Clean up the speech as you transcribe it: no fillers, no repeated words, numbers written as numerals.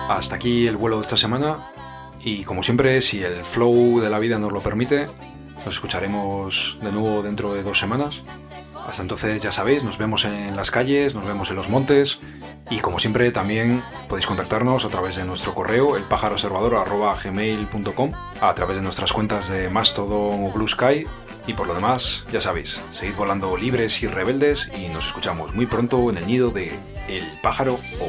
Hasta aquí el vuelo de esta semana y como siempre, si el flow de la vida nos lo permite, nos escucharemos de nuevo dentro de 2 semanas. Hasta entonces, ya sabéis, nos vemos en las calles, nos vemos en los montes y como siempre también podéis contactarnos a través de nuestro correo elpajaroobservador@gmail.com, a través de nuestras cuentas de Mastodon o Blue Sky y por lo demás, ya sabéis, seguid volando libres y rebeldes y nos escuchamos muy pronto en el nido de El Pájaro